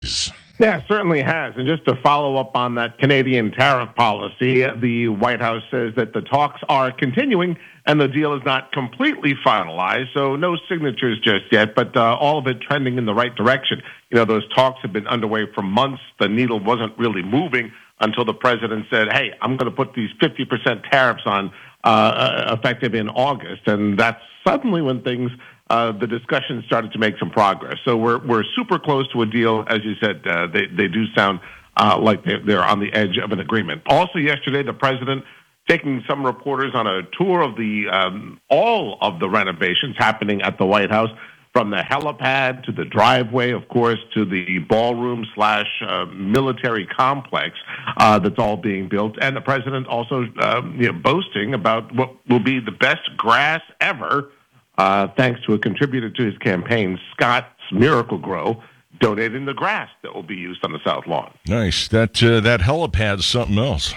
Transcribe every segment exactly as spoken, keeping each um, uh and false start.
Yeah, it certainly has. And just to follow up on that Canadian tariff policy, the White House says that the talks are continuing and the deal is not completely finalized, so no signatures just yet, but uh, all of it trending in the right direction. You know, those talks have been underway for months. The needle wasn't really moving until the president said, hey, I'm going to put these fifty percent tariffs on uh, effective in August. And that's suddenly when things Uh, the discussion started to make some progress. So we're we're super close to a deal. As you said, uh, they, they do sound uh, like they're, they're on the edge of an agreement. Also yesterday, the president taking some reporters on a tour of the um, all of the renovations happening at the White House, from the helipad to the driveway, of course, to the ballroom slash uh, military complex uh, that's all being built. And the president also um, you know, boasting about what will be the best grass ever, Uh, thanks to a contributor to his campaign, Scott's Miracle-Gro, donating the grass that will be used on the South Lawn. Nice. That uh, that helipad's something else.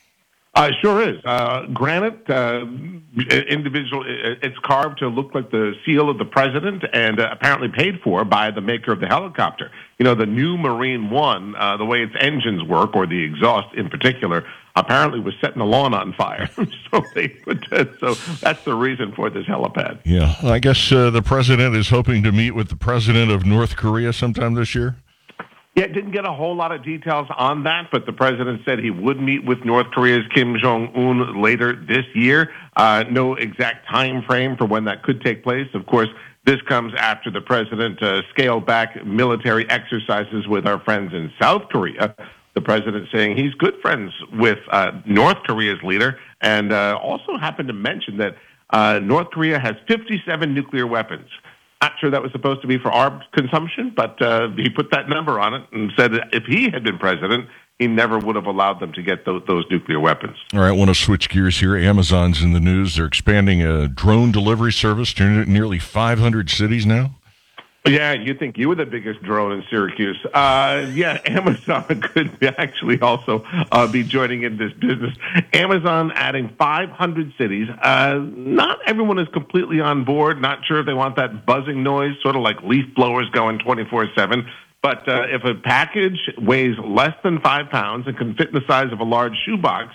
Uh, sure is. Uh, granite, uh, individual, it's carved to look like the seal of the president and uh, apparently paid for by the maker of the helicopter. You know, the new Marine One, uh, the way its engines work, or the exhaust in particular, apparently was setting the lawn on fire. so they put that, so that's the reason for this helipad. Yeah, I guess uh, the president is hoping to meet with the president of North Korea sometime this year. Yeah, didn't get a whole lot of details on that, but the president said he would meet with North Korea's Kim Jong-un later this year. Uh, no exact time frame for when that could take place. Of course, this comes after the president uh, scaled back military exercises with our friends in South Korea. The president saying he's good friends with uh, North Korea's leader, and uh, also happened to mention that uh, North Korea has fifty-seven nuclear weapons. Not sure that was supposed to be for our consumption, but uh, he put that number on it and said that if he had been president, he never would have allowed them to get those, those nuclear weapons. All right, I want to switch gears here. Amazon's in the news. They're expanding a drone delivery service to nearly five hundred cities now. Yeah, you think you were the biggest drone in Syracuse. Uh, yeah, Amazon could actually also uh, be joining in this business. Amazon adding five hundred cities. Uh, not everyone is completely on board. Not sure if they want that buzzing noise, sort of like leaf blowers going twenty-four seven. But uh, if a package weighs less than five pounds and can fit in the size of a large shoebox,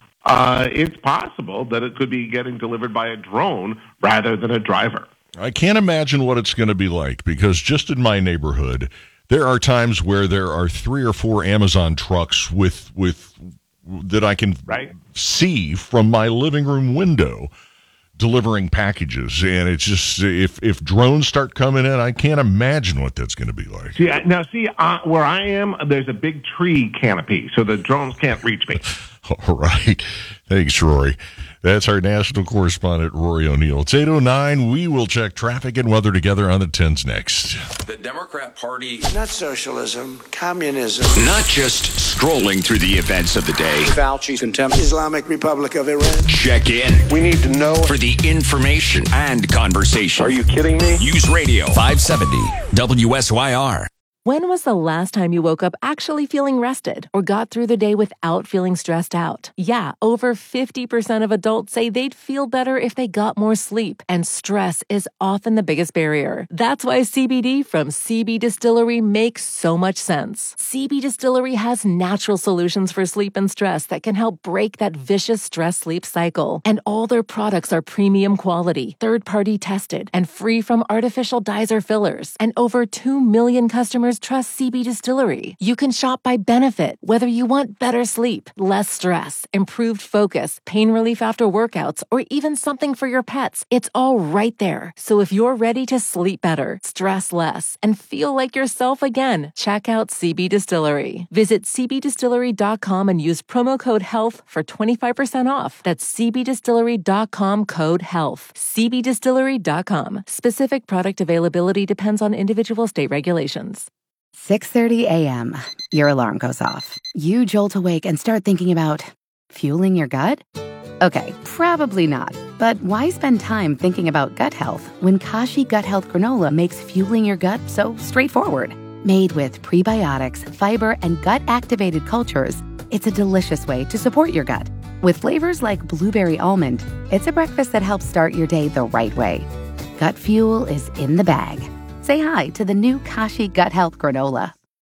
uh, it's possible that it could be getting delivered by a drone rather than a driver. I can't imagine what it's going to be like, because just in my neighborhood, there are times where there are three or four Amazon trucks with with that I can right. see from my living room window delivering packages. And it's just, if if drones start coming in, I can't imagine what that's going to be like. See, now, see, uh, where I am, there's a big tree canopy, so the drones can't reach me. All right. Thanks, Rory. That's our national correspondent, Rory O'Neill. It's eight oh nine. We will check traffic and weather together on the tens next. The Democrat Party. Not socialism, communism. Not just scrolling through the events of the day. Fauci's contempt. Islamic Republic of Iran. Check in. We need to know. For the information and conversation. Are you kidding me? News Radio five seventy W S Y R. When was the last time you woke up actually feeling rested or got through the day without feeling stressed out? Yeah, over fifty percent of adults say they'd feel better if they got more sleep, and stress is often the biggest barrier. That's why C B D from C B Distillery makes so much sense. C B Distillery has natural solutions for sleep and stress that can help break that vicious stress-sleep cycle. And all their products are premium quality, third-party tested, and free from artificial dyes or fillers. And over two million customers trust C B Distillery. You can shop by benefit, whether you want better sleep, less stress, improved focus, pain relief after workouts, or even something for your pets. It's all right there. So if you're ready to sleep better, stress less, and feel like yourself again, check out C B Distillery. Visit c b distillery dot com and use promo code HEALTH for twenty-five percent off. That's c b distillery dot com code HEALTH. c b distillery dot com. Specific product availability depends on individual state regulations. six thirty a.m. Your alarm goes off. You jolt awake and start thinking about fueling your gut? Okay, probably not. But why spend time thinking about gut health when Kashi Gut Health Granola makes fueling your gut so straightforward? Made with prebiotics, fiber, and gut-activated cultures, it's a delicious way to support your gut. With flavors like blueberry almond, it's a breakfast that helps start your day the right way. Gut fuel is in the bag. Say hi to the new Kashi Gut Health Granola.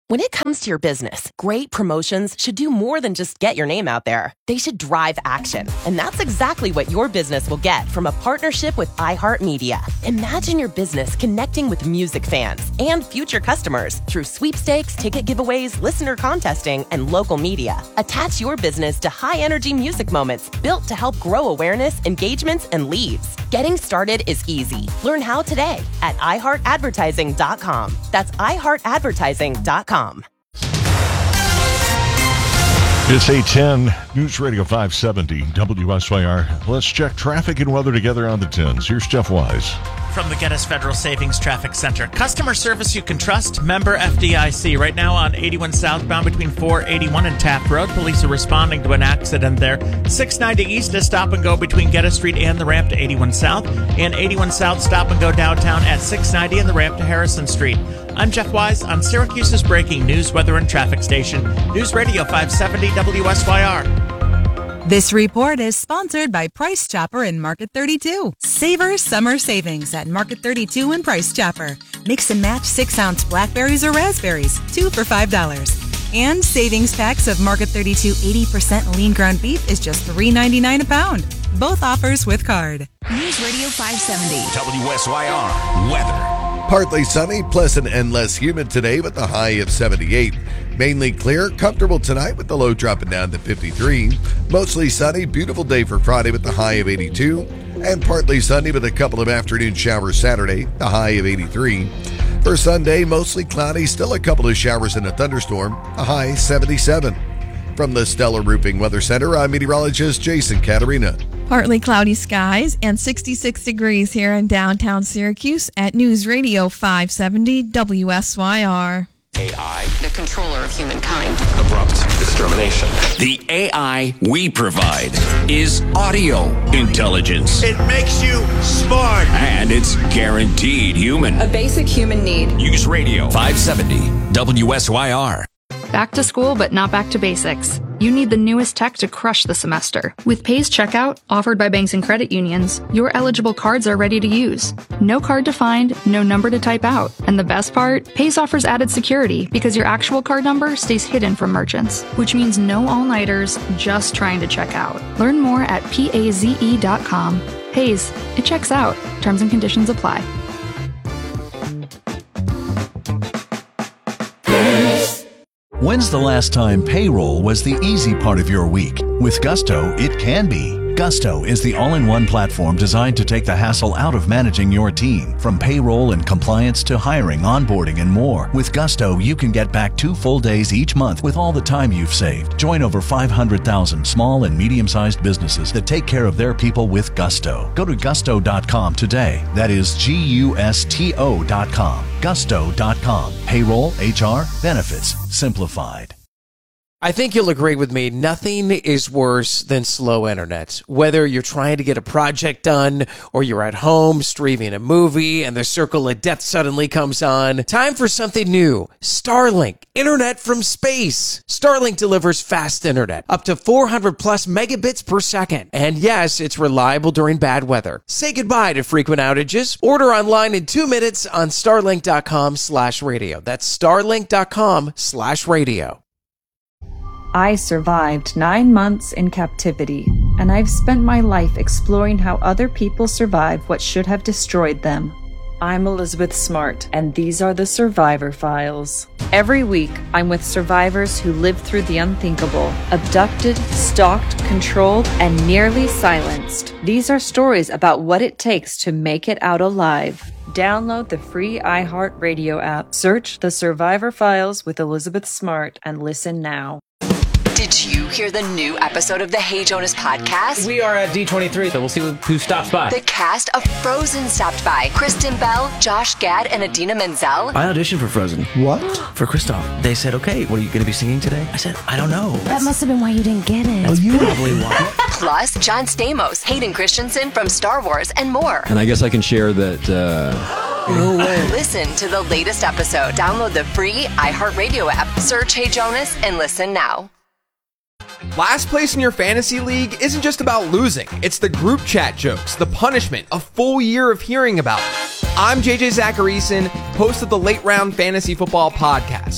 When it comes to your business, great promotions should do more than just get your name out there. They should drive action. And that's exactly what your business will get from a partnership with iHeartMedia. Imagine your business connecting with music fans and future customers through sweepstakes, ticket giveaways, listener contesting, and local media. Attach your business to high-energy music moments built to help grow awareness, engagements, and leads. Getting started is easy. Learn how today at i heart advertising dot com. That's i heart advertising dot com. It's eight ten, News Radio five seventy, W S Y R. Let's check traffic and weather together on the tens. Here's Jeff Wise. From the Geddes Federal Savings Traffic Center. Customer service you can trust. Member F D I C. Right now on eighty-one southbound between four eighty-one and Taft Road. Police are responding to an accident there. six ninety east is stop and go between Geddes Street and the ramp to eighty-one south. And eighty-one south stop and go downtown at six ninety and the ramp to Harrison Street. I'm Jeff Wise on Syracuse's breaking news, weather, and traffic station. News Radio five seventy W S Y R. This report is sponsored by Price Chopper in Market thirty-two. Savor summer savings at Market thirty-two and Price Chopper. Mix and match six ounce blackberries or raspberries, two for five dollars. And savings packs of Market thirty-two eighty percent lean ground beef is just three ninety-nine a pound. Both offers with card. News Radio five seventy. W S Y R weather. Partly sunny, pleasant, and less humid today with a high of seventy-eight. Mainly clear, comfortable tonight with the low dropping down to fifty-three. Mostly sunny, beautiful day for Friday with the high of eighty-two. And partly sunny with a couple of afternoon showers Saturday, the high of eighty-three. For Sunday, mostly cloudy, still a couple of showers and a thunderstorm, a high seventy-seven. From the Stellar Roofing Weather Center, I'm meteorologist Jason Caterina. Partly cloudy skies and sixty-six degrees here in downtown Syracuse at News Radio five seventy W S Y R. A I. The controller of humankind. Abrupt extermination. The A I we provide is audio intelligence. It makes you smart. And it's guaranteed human. A basic human need. News Radio five seventy W S Y R. Back to school, but not back to basics. You need the newest tech to crush the semester. With Pays Checkout, offered by banks and credit unions, your eligible cards are ready to use. No card to find, no number to type out. And the best part? Pays offers added security because your actual card number stays hidden from merchants, which means no all-nighters just trying to check out. Learn more at paze dot com. Pays, it checks out. Terms and conditions apply. When's the last time payroll was the easy part of your week? With Gusto, it can be. Gusto is the all-in-one platform designed to take the hassle out of managing your team. From payroll and compliance to hiring, onboarding, and more. With Gusto, you can get back two full days each month with all the time you've saved. Join over five hundred thousand small and medium-sized businesses that take care of their people with Gusto. Go to gusto dot com today. That is G U S T O dot com. gusto dot com. Payroll, H R, benefits, simplified. I think you'll agree with me, nothing is worse than slow internet. Whether you're trying to get a project done or you're at home streaming a movie and the circle of death suddenly comes on, time for something new. Starlink, internet from space. Starlink delivers fast internet, up to four hundred plus megabits per second. And yes, it's reliable during bad weather. Say goodbye to frequent outages. Order online in two minutes on starlink dot com slash radio. That's starlink dot com slash radio. I survived nine months in captivity, and I've spent my life exploring how other people survive what should have destroyed them. I'm Elizabeth Smart, and these are the Survivor Files. Every week, I'm with survivors who lived through the unthinkable, abducted, stalked, controlled, and nearly silenced. These are stories about what it takes to make it out alive. Download the free iHeartRadio app, search The Survivor Files with Elizabeth Smart, and listen now. Did you hear the new episode of the Hey Jonas podcast? We are at D twenty-three, so we'll see who stops by. The cast of Frozen stopped by. Kristen Bell, Josh Gad, and Adina Menzel. I auditioned for Frozen. What? For Kristoff. They said, okay, what are you going to be singing today? I said, I don't know. That must have been why you didn't get it. That's oh, probably why. Plus, John Stamos, Hayden Christensen from Star Wars, and more. And I guess I can share that... Uh... No way. Listen to the latest episode. Download the free iHeartRadio app. Search Hey Jonas and listen now. Last place in your fantasy league isn't just about losing. It's the group chat jokes, the punishment, a full year of hearing about it. I'm J J Zacharyson, host of the Late Round Fantasy Football Podcast.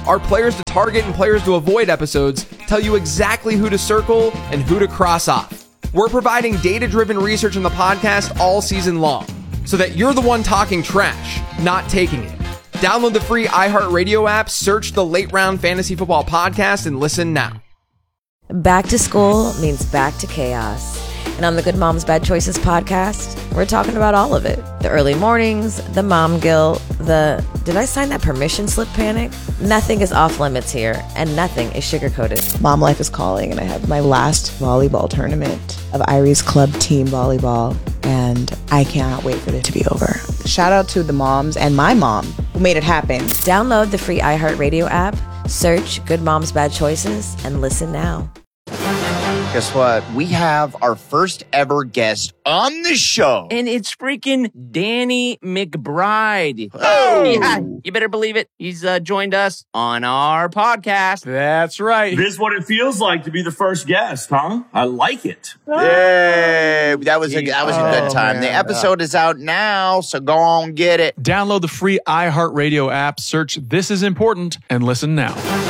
Our players to target and players to avoid episodes tell you exactly who to circle and who to cross off. We're providing data-driven research in the podcast all season long, so that you're the one talking trash, not taking it. Download the free iHeartRadio app, search the Late Round Fantasy Football Podcast, and listen now. Back to school means back to chaos. And on the Good Moms Bad Choices podcast, we're talking about all of it. The early mornings, the mom guilt, the did I sign that permission slip panic? Nothing is off limits here, and nothing is sugar-coated. Mom life is calling, and I have my last volleyball tournament of Irie's club team volleyball, and I cannot wait for it to be over. Shout out to the moms and my mom who made it happen. Download the free iHeartRadio app, search Good Moms Bad Choices, and listen now. Guess what? We have our first ever guest on the show. And it's freaking Danny McBride. Oh! Yeah, you better believe it. He's uh, joined us on our podcast. That's right. This is what it feels like to be the first guest, huh? I like it. Yay! That was a, that was a good Oh, time. man. The episode is out now, so go on get it. Download the free iHeartRadio app, search This Is Important, and listen now.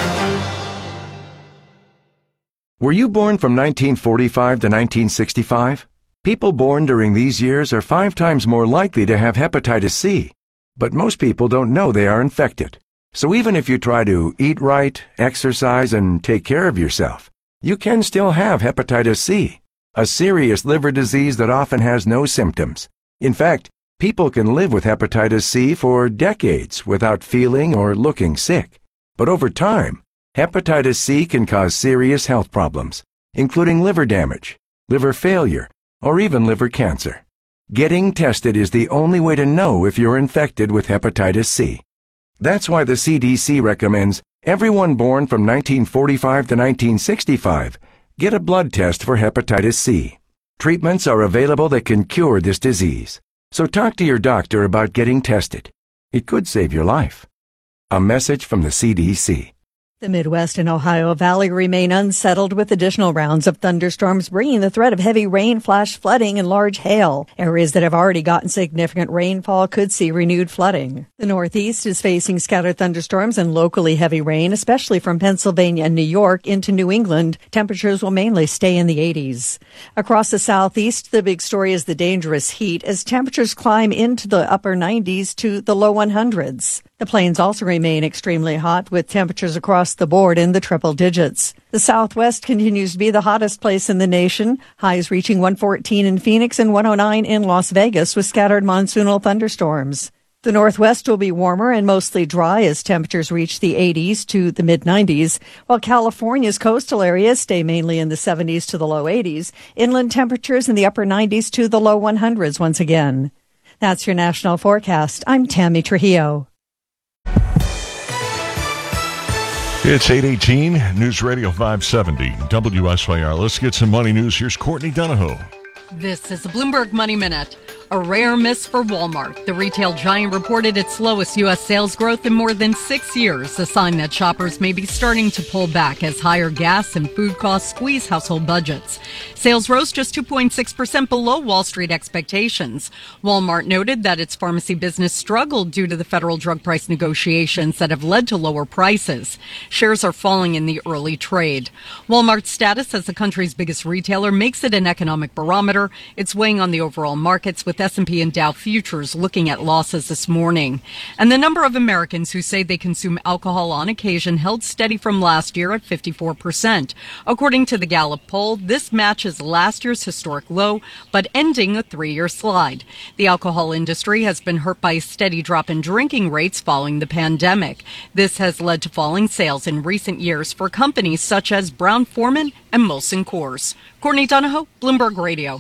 Were you born from nineteen forty-five to nineteen sixty-five? People born during these years are five times more likely to have hepatitis C, but most people don't know they are infected. So even if you try to eat right, exercise, and take care of yourself, you can still have hepatitis C, a serious liver disease that often has no symptoms. In fact, people can live with hepatitis C for decades without feeling or looking sick. But over time, hepatitis C can cause serious health problems, including liver damage, liver failure, or even liver cancer. Getting tested is the only way to know if you're infected with hepatitis C. That's why the C D C recommends everyone born from nineteen forty-five to nineteen sixty-five get a blood test for hepatitis C. Treatments are available that can cure this disease. So talk to your doctor about getting tested. It could save your life. A message from the C D C. The Midwest and Ohio Valley remain unsettled with additional rounds of thunderstorms bringing the threat of heavy rain, flash flooding, and large hail. Areas that have already gotten significant rainfall could see renewed flooding. The Northeast is facing scattered thunderstorms and locally heavy rain, especially from Pennsylvania and New York into New England. Temperatures will mainly stay in the eighties. Across the Southeast, the big story is the dangerous heat as temperatures climb into the upper nineties to the low hundreds. The plains also remain extremely hot with temperatures across the board in the triple digits. The Southwest continues to be the hottest place in the nation, highs reaching one fourteen in Phoenix and one oh nine in Las Vegas with scattered monsoonal thunderstorms. The Northwest will be warmer and mostly dry as temperatures reach the eighties to the mid nineties, while California's coastal areas stay mainly in the seventies to the low eighties, inland temperatures in the upper nineties to the low hundreds once again. That's your national forecast. I'm Tammy Trujillo. It's eight eighteen, News Radio five seventy, W S Y R. Let's get some money news. Here's Courtney Donahoe. This is the Bloomberg Money Minute. A rare miss for Walmart. The retail giant reported its slowest U S sales growth in more than six years, a sign that shoppers may be starting to pull back as higher gas and food costs squeeze household budgets. Sales rose just two point six percent below Wall Street expectations. Walmart noted that its pharmacy business struggled due to the federal drug price negotiations that have led to lower prices. Shares are falling in the early trade. Walmart's status as the country's biggest retailer makes it an economic barometer. It's weighing on the overall markets, with S and P and Dow futures looking at losses this morning. And the number of Americans who say they consume alcohol on occasion held steady from last year at fifty-four percent. According to the Gallup poll, this matches last year's historic low, but ending a three-year slide. The alcohol industry has been hurt by a steady drop in drinking rates following the pandemic. This has led to falling sales in recent years for companies such as Brown-Forman and Molson Coors. Courtney Donahoe, Bloomberg Radio.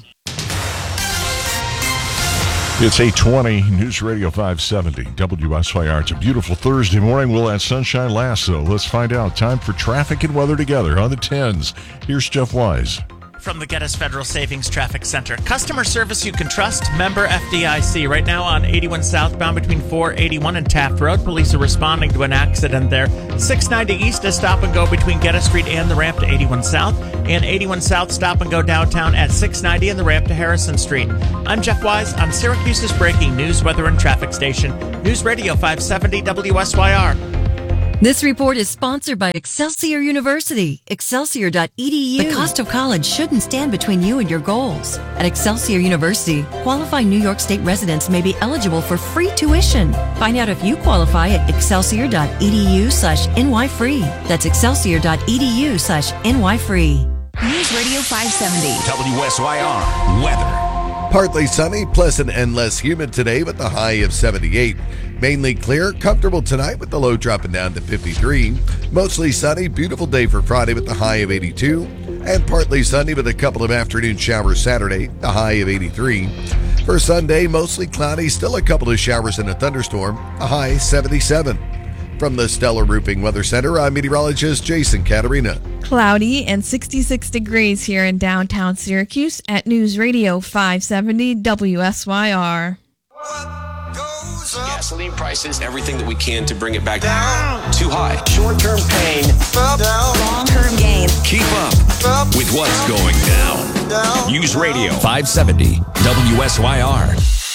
It's eight twenty, News Radio five seventy, W S Y R. It's a beautiful Thursday morning. Will that sunshine last, though? Let's find out. Time for traffic and weather together on the tens. Here's Jeff Wise. From the Geddes Federal Savings Traffic Center. Customer service you can trust. Member F D I C. Right now on eighty-one southbound between four eighty-one and Taft Road. Police are responding to an accident there. six ninety east is stop and go between Geddes Street and the ramp to eighty-one south. And eighty-one south stop and go downtown at six ninety and the ramp to Harrison Street. I'm Jeff Wise on Syracuse's breaking news, weather, and traffic station. News Radio five seventy W S Y R. This report is sponsored by Excelsior University, excelsior dot e d u. The cost of college shouldn't stand between you and your goals. At Excelsior University, qualifying New York State residents may be eligible for free tuition. Find out if you qualify at excelsior dot e d u slash n y free. That's excelsior dot e d u slash n y free. News Radio five seventy. W S Y R weather. Partly sunny, pleasant, and less humid today with a high of seventy-eight. Mainly clear, comfortable tonight with the low dropping down to fifty-three. Mostly sunny, beautiful day for Friday with the high of eighty-two. And partly sunny with a couple of afternoon showers Saturday, the high of eighty-three. For Sunday, mostly cloudy, still a couple of showers and a thunderstorm, a high seventy-seven. From the Stellar Roofing Weather Center, I'm meteorologist Jason Caterina. Cloudy and sixty-six degrees here in downtown Syracuse at News Radio five seventy W S Y R. Gasoline prices, everything that we can to bring it back down. Too high. Short-term pain. Long-term gain. Keep up with what's going down. down. News Radio five seventy W S Y R.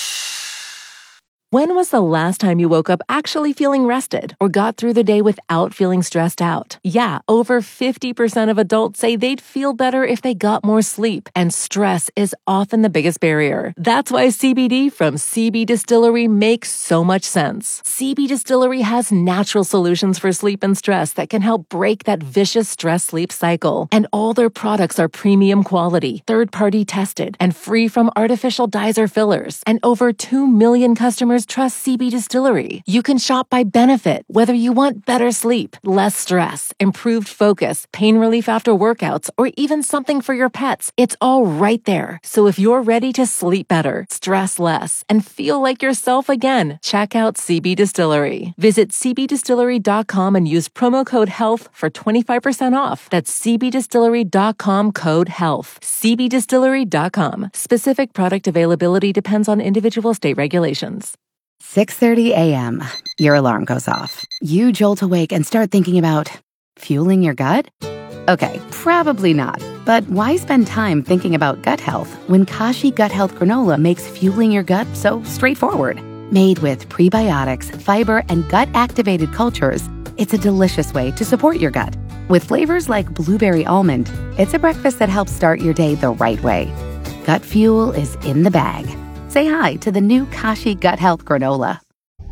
When was the last time you woke up actually feeling rested or got through the day without feeling stressed out? Yeah, over fifty percent of adults say they'd feel better if they got more sleep, and stress is often the biggest barrier. That's why C B D from C B Distillery makes so much sense. C B Distillery has natural solutions for sleep and stress that can help break that vicious stress-sleep cycle. And all their products are premium quality, third-party tested, and free from artificial dyes or fillers. And over two million customers trust C B Distillery. You can shop by benefit, whether you want better sleep, less stress, improved focus, pain relief after workouts, or even something for your pets. It's all right there. So if you're ready to sleep better, stress less, and feel like yourself again, check out C B Distillery. Visit c b distillery dot com and use promo code HEALTH for twenty-five percent off. That's c b distillery dot com code HEALTH. c b distillery dot com. Specific product availability depends on individual state regulations. six thirty a.m. Your alarm goes off. You jolt awake and start thinking about fueling your gut? Okay, probably not. But why spend time thinking about gut health when Kashi Gut Health Granola makes fueling your gut so straightforward? Made with prebiotics, fiber, and gut-activated cultures, it's a delicious way to support your gut. With flavors like blueberry almond, it's a breakfast that helps start your day the right way. Gut fuel is in the bag. Say hi to the new Kashi Gut Health Granola.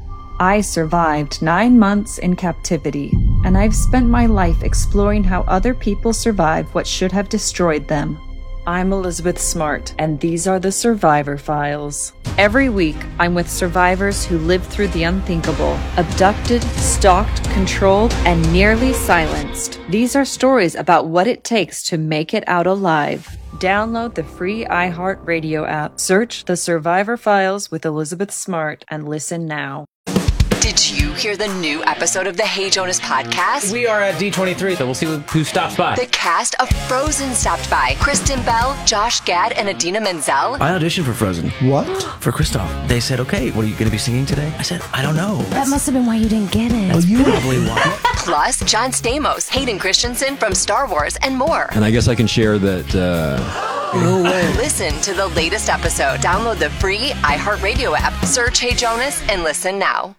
I survived nine months in captivity, and I've spent my life exploring how other people survive what should have destroyed them. I'm Elizabeth Smart, and these are the Survivor Files. Every week, I'm with survivors who lived through the unthinkable, abducted, stalked, controlled, and nearly silenced. These are stories about what it takes to make it out alive. Download the free iHeartRadio app, search The Survivor Files with Elizabeth Smart, and listen now. Did you hear the new episode of the Hey Jonas podcast? We are at D twenty-three, so we'll see who stops by. The cast of Frozen stopped by. Kristen Bell, Josh Gad, and Adina Menzel. I auditioned for Frozen. What? For Kristoff. They said, okay, what are you going to be singing today? I said, I don't know. That must have been why you didn't get it. That's probably why. Plus, John Stamos, Hayden Christensen from Star Wars, and more. And I guess I can share that, uh... No way. Listen to the latest episode. Download the free iHeartRadio app. Search Hey Jonas and listen now.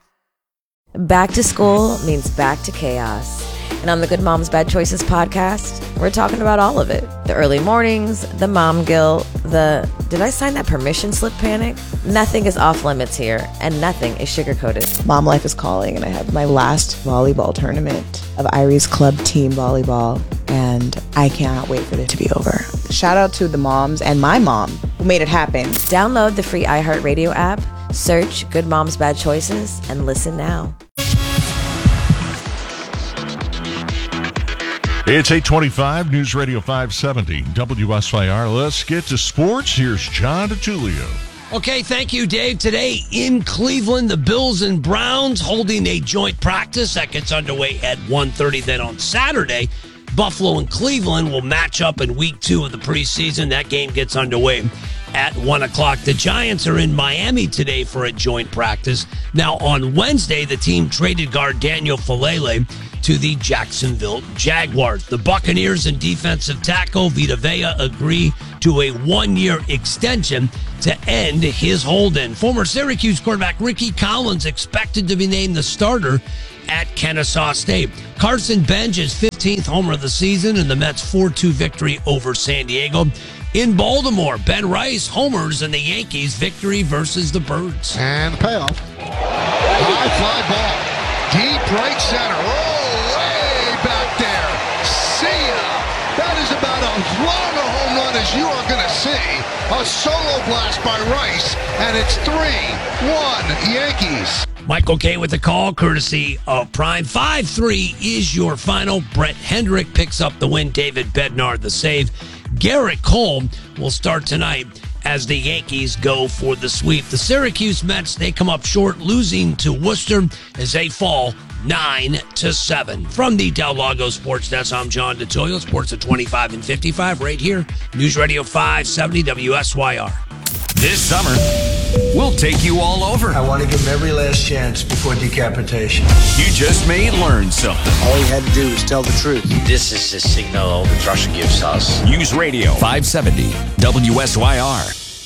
Back to school means back to chaos. And on the Good Moms Bad Choices podcast, we're talking about all of it. The early mornings, the mom guilt, the did I sign that permission slip panic? Nothing is off limits here, and nothing is sugar-coated. Mom life is calling, and I have my last volleyball tournament of Iris Club Team Volleyball, and I cannot wait for it to be over. Shout out to the moms and my mom who made it happen. Download the free iHeartRadio app, search Good Moms Bad Choices, and listen now. It's eight twenty-five, News Radio five seventy, W S Y R. Let's get to sports. Here's John DiTullio. Okay, thank you, Dave. Today in Cleveland, the Bills and Browns holding a joint practice that gets underway at one thirty. Then on Saturday, Buffalo and Cleveland will match up in week two of the preseason. That game gets underway at one o'clock. The Giants are in Miami today for a joint practice. Now, on Wednesday, the team traded guard Daniel Falele to the Jacksonville Jaguars. The Buccaneers and defensive tackle Vita Vea agree to a one-year extension to end his hold-in. Former Syracuse quarterback Ricky Collins expected to be named the starter at Kennesaw State. Carson Bench's fifteenth homer of the season in the Mets' four two victory over San Diego. In Baltimore, Ben Rice homers in the Yankees' victory versus the Birds. And the payoff. High fly ball. Deep right center. Oh, way back there. See ya. That is about as long a home run as you are going to see. A solo blast by Rice, and it's three one Yankees. Michael K with the call, courtesy of Prime. five three is your final. Brett Hendrick picks up the win. David Bednar the save. Garrett Cole will start tonight as the Yankees go for the sweep. The Syracuse Mets, they come up short, losing to Worcester as they fall nine to seven. From the Del Lago Sports Desk, I'm John DeToyo. Sports at twenty-five and fifty-five right here. News Radio five seventy W S Y R. This summer, we'll take you all over. I want to give him every last chance before decapitation. You just may learn something. All he had to do was tell the truth. This is the signal Russia gives us. News Radio five seventy W S Y R.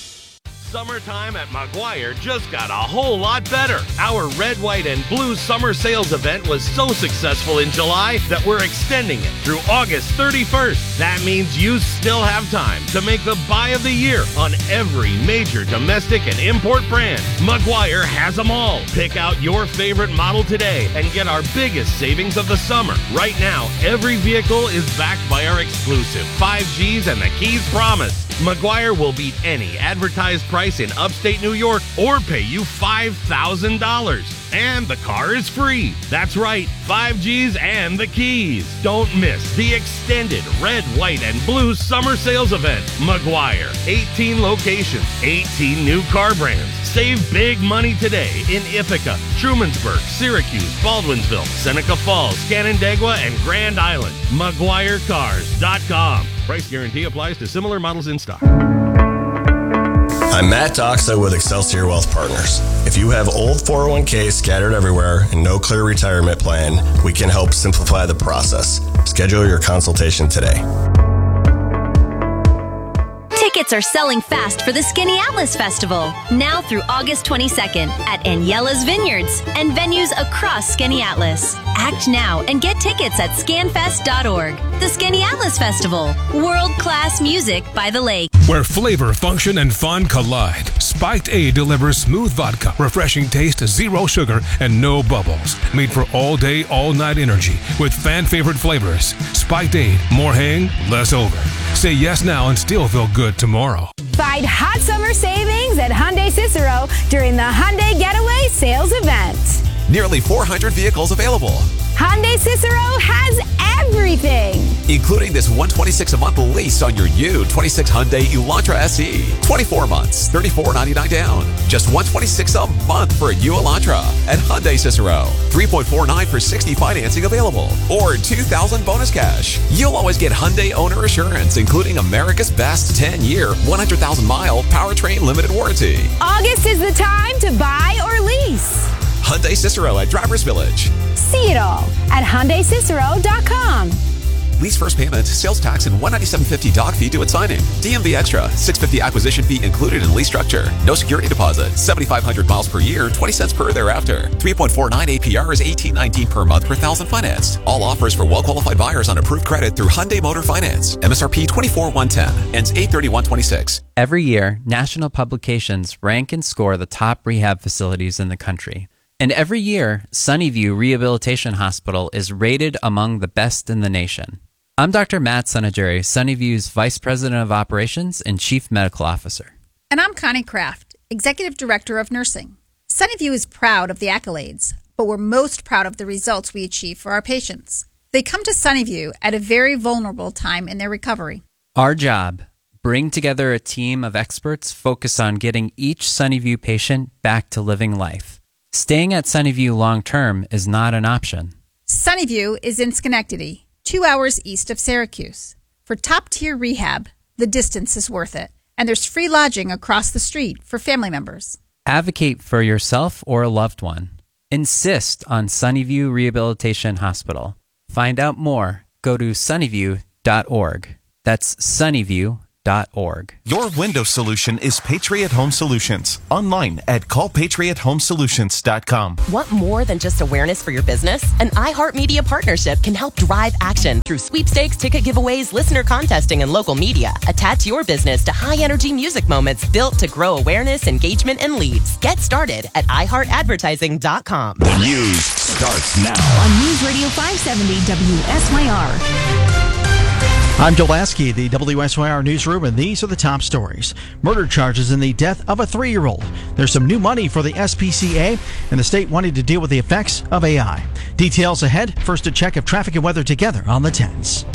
Summertime at Maguire just got a whole lot better. Our red, white, and blue summer sales event was so successful in July that we're extending it through August thirty-first. That means you still have time to make the buy of the year on every major domestic and import brand. Maguire has them all. Pick out your favorite model today and get our biggest savings of the summer. Right now, every vehicle is backed by our exclusive five Gs and the Keys Promise. Maguire will beat any advertised price in upstate New York or pay you five thousand dollars. And the car is free. That's right, five Gs and the keys. Don't miss the extended red, white, and blue summer sales event. Maguire, eighteen locations, eighteen new car brands. Save big money today in Ithaca, Trumansburg, Syracuse, Baldwinsville, Seneca Falls, Canandaigua, and Grand Island. Maguire Cars dot com. Price guarantee applies to similar models in stock. I'm Matt Doxa with Excelsior Wealth Partners. If you have old four oh one k's scattered everywhere and no clear retirement plan, we can help simplify the process. Schedule your consultation today. Tickets are selling fast for the Skinny Atlas Festival, now through August twenty-second at Aniela's Vineyards and venues across Skinny Atlas. Act now and get tickets at scanfest dot org. The Skinny Atlas Festival, world-class music by the lake. Where flavor, function, and fun collide, Spiked A delivers smooth vodka, refreshing taste, zero sugar, and no bubbles. Made for all day, all night energy with fan-favorite flavors. Spiked A, more hang, less over. Say yes now and still feel good tomorrow. Find hot summer savings at Hyundai Cicero during the Hyundai Getaway Sales Event. Nearly four hundred vehicles available, Hyundai Cicero has everything, including this one hundred twenty-six dollars a month lease on your new twenty-six Hyundai Elantra S E. twenty-four months, thirty-four ninety-nine down. Just one hundred twenty-six dollars a month for a new Elantra at Hyundai Cicero. three point four nine for sixty financing available, or two thousand bonus cash. You'll always get Hyundai owner assurance, including America's best ten-year, one hundred thousand mile powertrain limited warranty. August is the time to buy or lease. Hyundai Cicero at Drivers Village. See it all at Hyundai Cicero dot com. Lease first payment, sales tax, and one hundred ninety-seven fifty doc fee due at signing. D M V extra, six hundred fifty acquisition fee included in lease structure. No security deposit, seventy-five hundred miles per year, twenty cents per thereafter. three point four nine A P R is eighteen nineteen per month per thousand financed. All offers for well-qualified buyers on approved credit through Hyundai Motor Finance. M S R P twenty-four one ten, ends eight thirty-one twenty-six. Every year, national publications rank and score the top rehab facilities in the country. And every year, Sunnyview Rehabilitation Hospital is rated among the best in the nation. I'm Doctor Matt Sunageri, Sunnyview's Vice President of Operations and Chief Medical Officer. And I'm Connie Kraft, Executive Director of Nursing. Sunnyview is proud of the accolades, but we're most proud of the results we achieve for our patients. They come to Sunnyview at a very vulnerable time in their recovery. Our job, bring together a team of experts focused on getting each Sunnyview patient back to living life. Staying at Sunnyview long-term is not an option. Sunnyview is in Schenectady, two hours east of Syracuse. For top-tier rehab, the distance is worth it, and there's free lodging across the street for family members. Advocate for yourself or a loved one. Insist on Sunnyview Rehabilitation Hospital. find out more, go to sunnyview dot org. That's sunnyview dot org. Your window solution is Patriot Home Solutions. Online at call patriot home solutions dot com. Want more than just awareness for your business? An iHeartMedia partnership can help drive action through sweepstakes, ticket giveaways, listener contesting, and local media. Attach your business to high-energy music moments built to grow awareness, engagement, and leads. Get started at i heart advertising dot com. The news starts now on News Radio five seventy W S Y R. I'm Joe Lasky, the W S Y R Newsroom, and these are the top stories. Murder charges in the death of a three-year-old. There's some new money for the S P C A, and the state wanting to deal with the effects of A I. Details ahead. First, a check of traffic and weather together on the tens.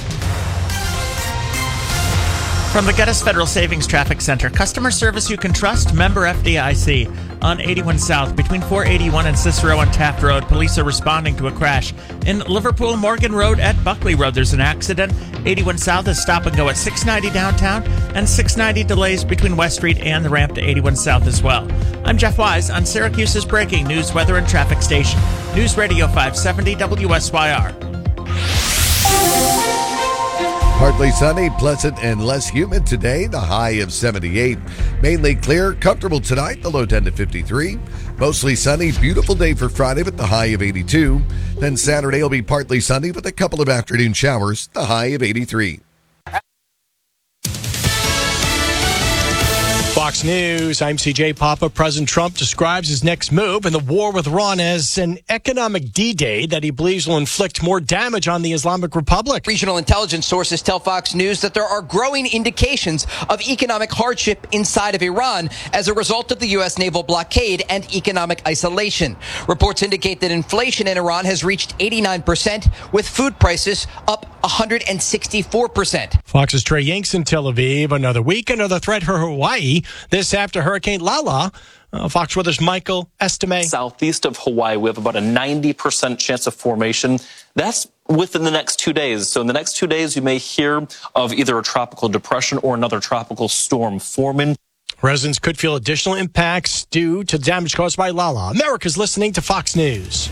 From the Geddes Federal Savings Traffic Center, customer service you can trust, member F D I C. On eighty-one South, between four eighty-one and Cicero on Taft Road, police are responding to a crash. In Liverpool Morgan Road at Buckley Road, there's an accident. eighty-one South is stop and go at six ninety downtown, and six ninety delays between West Street and the ramp to eighty-one South as well. I'm Jeff Wise on Syracuse's breaking news, weather, and traffic station. News Radio five seventy W S Y R. Partly sunny, pleasant, and less humid today. The high of seventy-eight. Mainly clear, comfortable tonight. The low ten to fifty-three. Mostly sunny, beautiful day for Friday with the high of eighty-two. Then Saturday will be partly sunny with a couple of afternoon showers. The high of eighty-three. Fox News, I'm C J Papa. President Trump describes his next move in the war with Iran as an economic D-Day that he believes will inflict more damage on the Islamic Republic. Regional intelligence sources tell Fox News that there are growing indications of economic hardship inside of Iran as a result of the U S naval blockade and economic isolation. Reports indicate that inflation in Iran has reached eighty-nine percent, with food prices up one hundred sixty-four percent. Fox's Trey Yanks in Tel Aviv. Another week, another threat for Hawaii. This after Hurricane Lala. Uh, Fox Weather's Michael Estime. Southeast of Hawaii, we have about a ninety percent chance of formation. That's within the next two days. So in the next two days, you may hear of either a tropical depression or another tropical storm forming. Residents could feel additional impacts due to damage caused by Lala. America's listening to Fox News.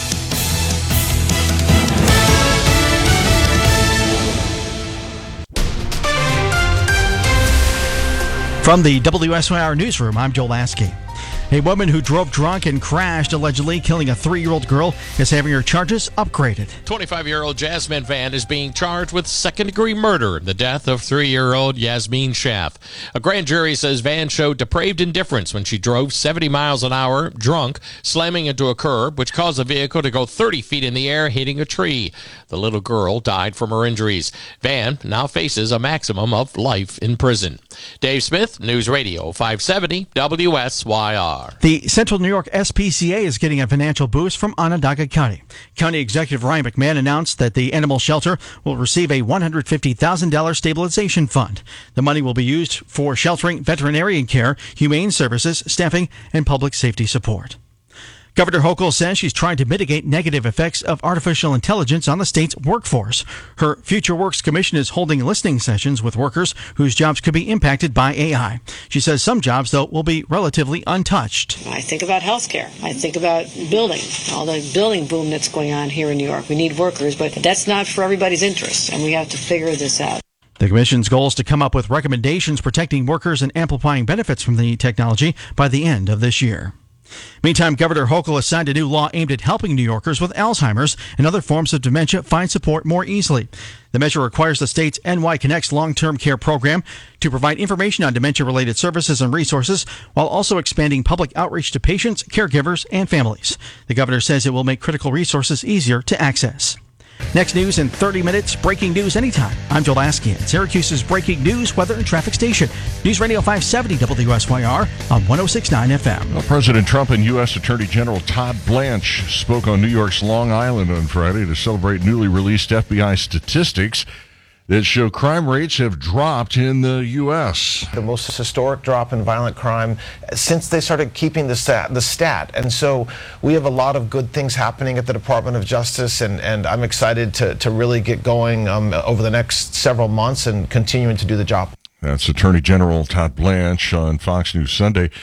From the W S Y R Newsroom, I'm Joel Lasky. A woman who drove drunk and crashed, allegedly killing a three-year-old girl, is having her charges upgraded. twenty-five-year-old Jasmine Van is being charged with second-degree murder in the death of three-year-old Yasmin Schaff. A grand jury says Van showed depraved indifference when she drove seventy miles an hour, drunk, slamming into a curb, which caused the vehicle to go thirty feet in the air, hitting a tree. The little girl died from her injuries. Van now faces a maximum of life in prison. Dave Smith, News Radio five seventy W S Y R. The Central New York S P C A is getting a financial boost from Onondaga County. County Executive Ryan McMahon announced that the animal shelter will receive a one hundred fifty thousand dollars stabilization fund. The money will be used for sheltering, veterinarian care, humane services, staffing, and public safety support. Governor Hochul says she's trying to mitigate negative effects of artificial intelligence on the state's workforce. Her Future Works Commission is holding listening sessions with workers whose jobs could be impacted by A I. She says some jobs, though, will be relatively untouched. I think about healthcare. I think about building, all the building boom that's going on here in New York. We need workers, but that's not for everybody's interest, and we have to figure this out. The Commission's goal is to come up with recommendations protecting workers and amplifying benefits from the technology by the end of this year. Meantime, Governor Hochul has signed a new law aimed at helping New Yorkers with Alzheimer's and other forms of dementia find support more easily. The measure requires the state's N Y Connects long-term care program to provide information on dementia-related services and resources while also expanding public outreach to patients, caregivers, and families. The governor says it will make critical resources easier to access. Next news in thirty minutes, breaking news anytime. I'm Joel Lasky at Syracuse's breaking news, weather, and traffic station. News Radio five seventy W S Y R on one oh six point nine F M. Well, President Trump and U S Attorney General Todd Blanche spoke on New York's Long Island on Friday to celebrate newly released F B I statistics that show crime rates have dropped in the U S. The most historic drop in violent crime since they started keeping the stat. The stat. And so we have a lot of good things happening at the Department of Justice, and, and I'm excited to, to really get going um, over the next several months and continuing to do the job. That's Attorney General Todd Blanche on Fox News Sunday.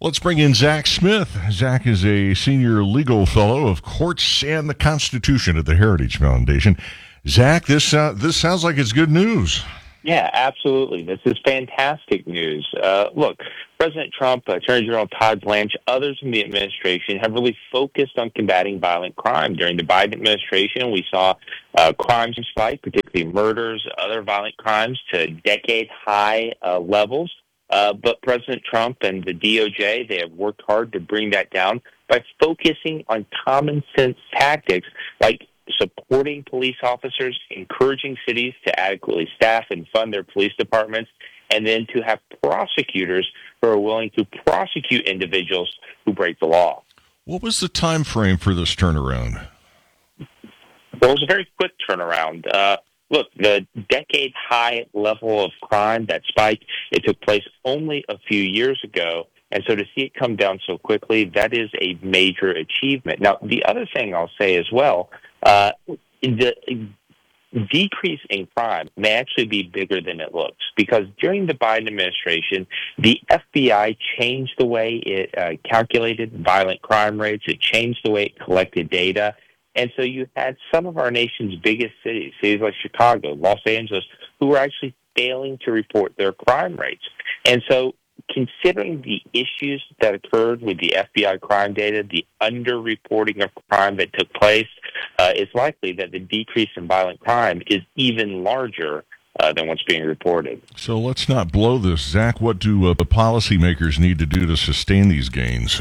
Let's bring in Zach Smith. Zach is a senior legal fellow of Courts and the Constitution at the Heritage Foundation. Zach, this uh, this sounds like it's good news. Yeah, absolutely. This is fantastic news. Uh, look, President Trump, Attorney General Todd Blanche, others in the administration have really focused on combating violent crime. During the Biden administration, we saw uh, crimes spike, particularly murders, other violent crimes, to decade-high uh, levels. Uh, but President Trump and the D O J, they have worked hard to bring that down by focusing on common-sense tactics like supporting police officers, encouraging cities to adequately staff and fund their police departments, and then to have prosecutors who are willing to prosecute individuals who break the law. What was the time frame for this turnaround? Well, it was a very quick turnaround. Uh, look, the decade-high level of crime, that spike, it took place only a few years ago. And so to see it come down so quickly, that is a major achievement. Now, the other thing I'll say as well, uh, the decrease in crime may actually be bigger than it looks, because during the Biden administration, the F B I changed the way it uh, calculated violent crime rates. It changed the way it collected data. And so you had some of our nation's biggest cities, cities like Chicago, Los Angeles, who were actually failing to report their crime rates. And so considering the issues that occurred with the F B I crime data, the underreporting of crime that took place, uh, it's likely that the decrease in violent crime is even larger uh, than what's being reported. So let's not blow this. Zach, what do uh, the policymakers need to do to sustain these gains?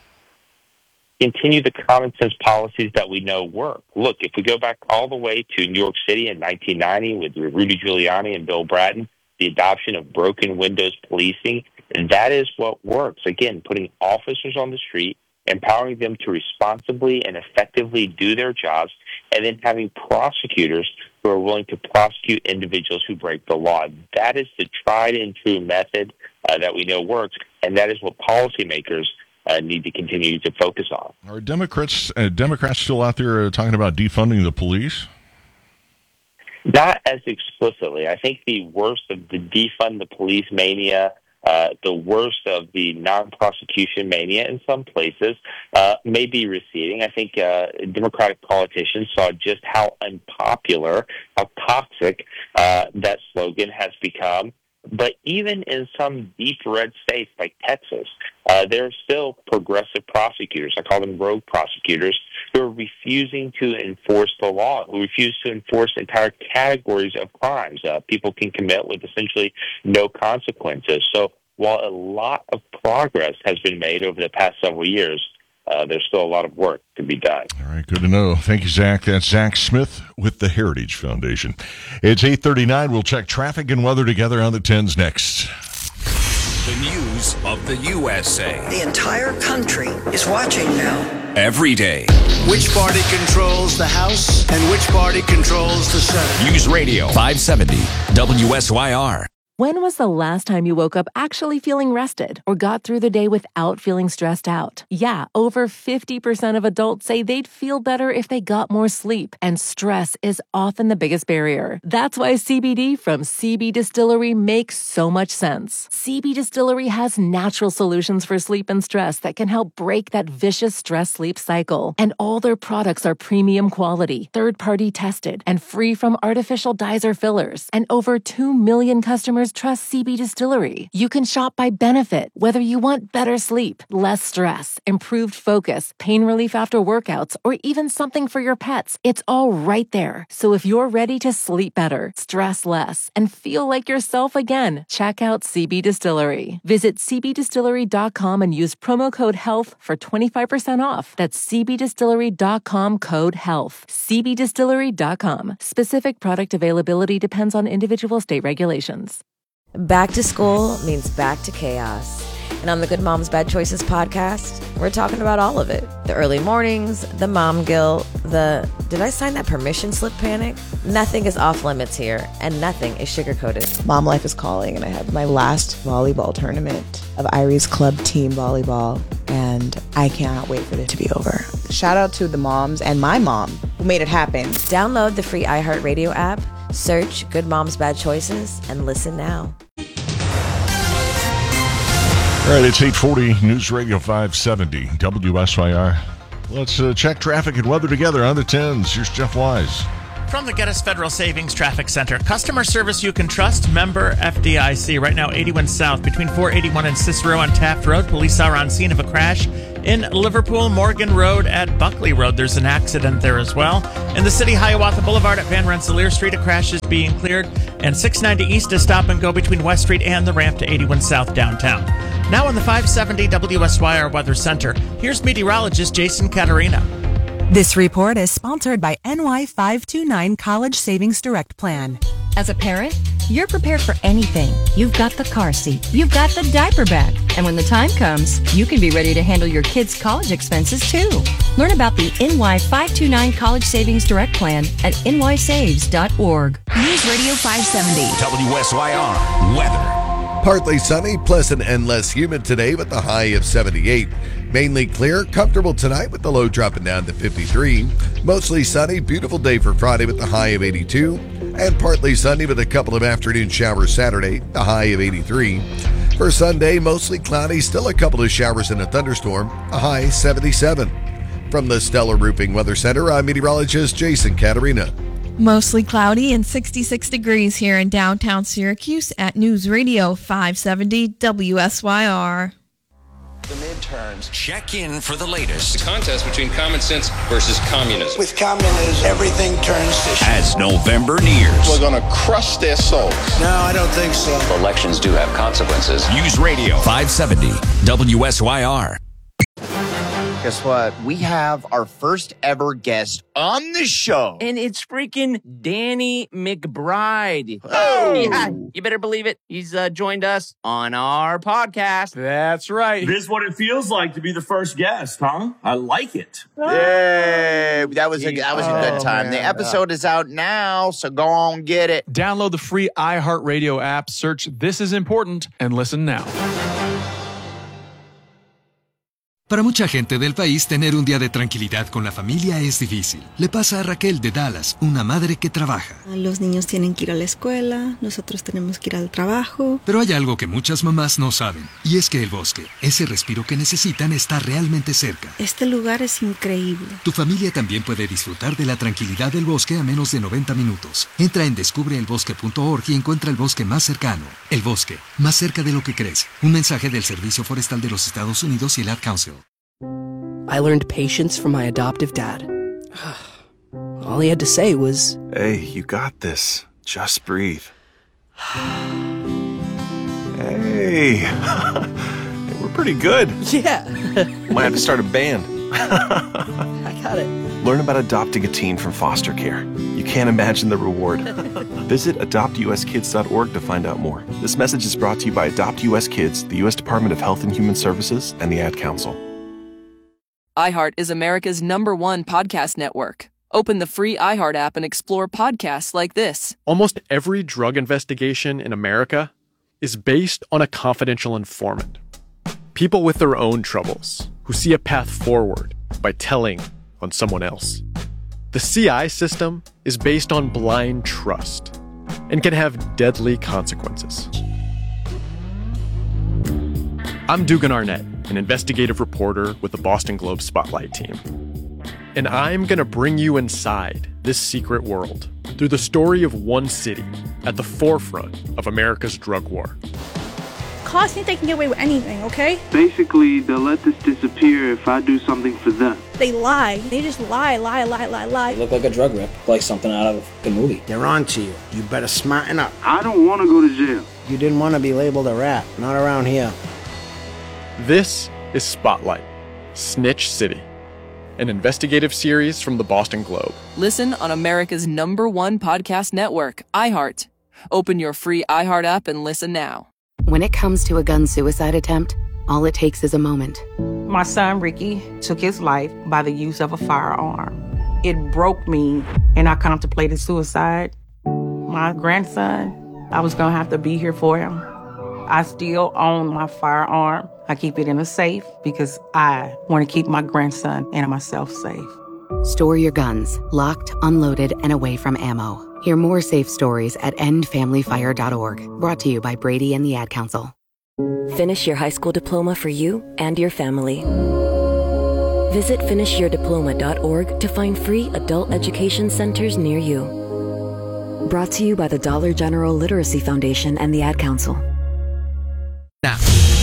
Continue the common sense policies that we know work. Look, if we go back all the way to New York City in nineteen ninety with Rudy Giuliani and Bill Bratton, the adoption of broken windows policing, and that is what works. Again, putting officers on the street, empowering them to responsibly and effectively do their jobs, and then having prosecutors who are willing to prosecute individuals who break the law. That is the tried and true method uh, that we know works, and that is what policymakers uh, need to continue to focus on. Are Democrats uh, Democrats still out there uh, talking about defunding the police? Not as explicitly. I think the worst of the defund the police mania, uh, the worst of the non-prosecution mania in some places, uh, may be receding. I think uh, Democratic politicians saw just how unpopular, how toxic uh, that slogan has become. But even in some deep red states like Texas, uh, there are still progressive prosecutors, I call them rogue prosecutors, who are refusing to enforce the law, who refuse to enforce entire categories of crimes. Uh, people can commit with essentially no consequences. So while a lot of progress has been made over the past several years, Uh, there's still a lot of work to be done. All right, good to know. Thank you, Zach. That's Zach Smith with the Heritage Foundation. It's eight thirty-nine. We'll check traffic and weather together on the tens next. The news of the U S A. The entire country is watching now. Every day. Which party controls the House and which party controls the Senate? News Radio five seventy W S Y R. When was the last time you woke up actually feeling rested or got through the day without feeling stressed out? Yeah, over fifty percent of adults say they'd feel better if they got more sleep, and stress is often the biggest barrier. That's why C B D from C B Distillery makes so much sense. C B Distillery has natural solutions for sleep and stress that can help break that vicious stress-sleep cycle. And all their products are premium quality, third-party tested, and free from artificial dyes or fillers. And over two million customers trust C B Distillery. You can shop by benefit, whether you want better sleep, less stress, improved focus, pain relief after workouts, or even something for your pets. It's all right there. So if you're ready to sleep better, stress less, and feel like yourself again, check out C B Distillery. Visit c b distillery dot com and use promo code HEALTH for twenty-five percent off. That's c b distillery dot com code HEALTH. c b distillery dot com. Specific product availability depends on individual state regulations. Back to school means back to chaos. And on the Good Moms Bad Choices podcast, we're talking about all of it. The early mornings, the mom guilt, the did I sign that permission slip panic? Nothing is off limits here, and nothing is sugar-coated. Mom life is calling, and I have my last volleyball tournament of Irie's Club Team Volleyball, and I cannot wait for it to be over. Shout out to the moms and my mom who made it happen. Download the free iHeartRadio app, search Good Moms Bad Choices, and listen now. All right, it's eight forty, News Radio five seventy, W S Y R. Let's uh, check traffic and weather together on the tens. Here's Jeff Wise. From the Geddes Federal Savings Traffic Center, customer service you can trust, member F D I C. Right now, eighty-one South, between four eighty-one and Cicero on Taft Road. Police are on scene of a crash. In Liverpool, Morgan Road at Buckley Road, there's an accident there as well. In the city, Hiawatha Boulevard at Van Rensselaer Street, a crash is being cleared. And six ninety East is stop and go between West Street and the ramp to eighty-one South downtown. Now on the five seventy W S Y R Weather Center, here's meteorologist Jason Caterina. This report is sponsored by N Y five two nine College Savings Direct Plan. As a parent, you're prepared for anything. You've got the car seat. You've got the diaper bag. And when the time comes, you can be ready to handle your kids' college expenses too. Learn about the N Y five two nine College Savings Direct Plan at N Y saves dot org. News Radio five seventy. W S Y R weather. Partly sunny, pleasant, and less humid today with the high of seventy-eight. Mainly clear, comfortable tonight with the low dropping down to fifty-three. Mostly sunny, beautiful day for Friday with the high of eighty-two. And partly sunny with a couple of afternoon showers Saturday, the high of eighty-three. For Sunday, mostly cloudy, still a couple of showers and a thunderstorm, a high seventy-seven. From the Stellar Roofing Weather Center, I'm meteorologist Jason Caterina. Mostly cloudy and sixty-six degrees here in downtown Syracuse at News Radio five seventy W S Y R. The midterms. Check in for the latest. The contest between common sense versus communism. With communism, everything turns to shit. As November nears. We're going to crush their souls. No, I don't think so. Elections do have consequences. News Radio five seventy W S Y R. Guess what? We have our first ever guest on the show. And it's freaking Danny McBride. Oh! Yeah, you better believe it. He's uh, joined us on our podcast. That's right. This is what it feels like to be the first guest, huh? I like it. Yay! That was a, that was a good time. Oh, the episode is out now, so go on, get it. Download the free iHeartRadio app, search This Is Important, and listen now. Para mucha gente del país, tener un día de tranquilidad con la familia es difícil. Le pasa a Raquel de Dallas, una madre que trabaja. Los niños tienen que ir a la escuela, nosotros tenemos que ir al trabajo. Pero hay algo que muchas mamás no saben, y es que el bosque, ese respiro que necesitan, está realmente cerca. Este lugar es increíble. Tu familia también puede disfrutar de la tranquilidad del bosque a menos de noventa minutos. Entra en descubre el bosque punto org y encuentra el bosque más cercano. El bosque, más cerca de lo que crees. Un mensaje del Servicio Forestal de los Estados Unidos y el Ad Council. I learned patience from my adoptive dad. All he had to say was, "Hey, you got this. Just breathe." Hey, we're pretty good. Yeah. Might have to start a band. I got it. Learn about adopting a teen from foster care. You can't imagine the reward. Visit adopt u s kids dot org to find out more. This message is brought to you by Adopt U S Kids, the U S Department of Health and Human Services, and the Ad Council. iHeart is America's number one podcast network. Open the free iHeart app and explore podcasts like this. Almost every drug investigation in America is based on a confidential informant. People with their own troubles who see a path forward by telling on someone else. The C I system is based on blind trust and can have deadly consequences. I'm Dugan Arnett, an investigative reporter with the Boston Globe Spotlight team. And I'm going to bring you inside this secret world through the story of one city at the forefront of America's drug war. Cops think they can get away with anything, okay? Basically, they'll let this disappear if I do something for them. They lie. They just lie, lie, lie, lie, lie. You look like a drug rip, like something out of a movie. They're on to you. You better smarten up. I don't want to go to jail. You didn't want to be labeled a rat. Not around here. This is Spotlight, Snitch City, an investigative series from the Boston Globe. Listen on America's number one podcast network, iHeart. Open your free iHeart app and listen now. When it comes to a gun suicide attempt, all it takes is a moment. My son, Ricky, took his life by the use of a firearm. It broke me, and I contemplated suicide. My grandson, I was going to have to be here for him. I still own my firearm. I keep it in a safe because I want to keep my grandson and myself safe. Store your guns, locked, unloaded, and away from ammo. Hear more safe stories at end family fire dot org. Brought to you by Brady and the Ad Council. Finish your high school diploma for you and your family. Visit finish your diploma dot org to find free adult education centers near you. Brought to you by the Dollar General Literacy Foundation and the Ad Council. Now.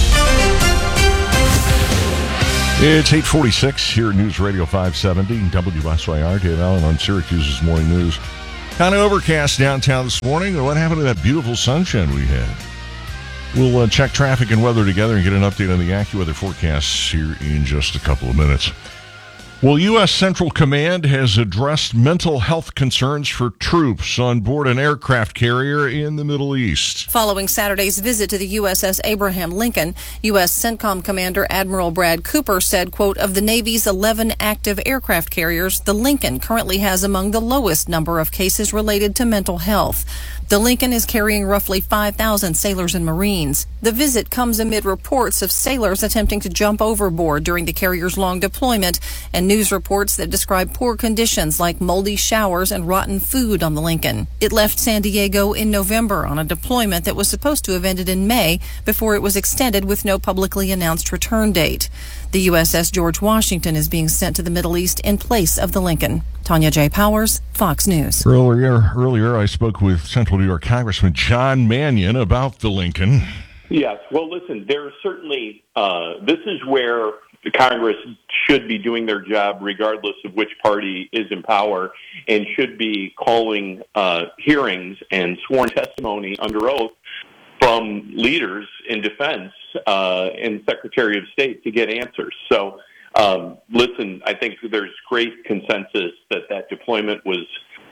It's eight forty-six here at News Radio five seventy, W S Y R. Dave Allen on Syracuse's Morning News. Kind of overcast downtown this morning. What happened to that beautiful sunshine we had? We'll uh, check traffic and weather together and get an update on the AccuWeather forecasts here in just a couple of minutes. Well, U S. Central Command has addressed mental health concerns for troops on board an aircraft carrier in the Middle East. Following Saturday's visit to the U S S Abraham Lincoln, U S. CENTCOM Commander Admiral Brad Cooper said, quote, of the Navy's eleven active aircraft carriers, the Lincoln currently has among the lowest number of cases related to mental health. The Lincoln is carrying roughly five thousand sailors and Marines. The visit comes amid reports of sailors attempting to jump overboard during the carrier's long deployment and news reports that describe poor conditions like moldy showers and rotten food on the Lincoln. It left San Diego in November on a deployment that was supposed to have ended in May before it was extended with no publicly announced return date. The U S S George Washington is being sent to the Middle East in place of the Lincoln. Tanya J. Powers, Fox News. Earlier, earlier I spoke with Central New York Congressman John Mannion about the Lincoln. Yes. Well, listen, there's certainly, uh, this is where the Congress should be doing their job regardless of which party is in power and should be calling uh, hearings and sworn testimony under oath from leaders in defense uh, and Secretary of State to get answers. So, um, listen, I think there's great consensus that that deployment was